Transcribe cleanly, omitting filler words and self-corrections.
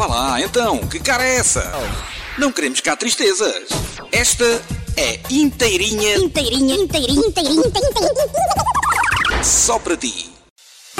Vá lá, então, que cara é essa? Não queremos cá tristezas. Esta é inteirinha. Inteirinha. Só para ti.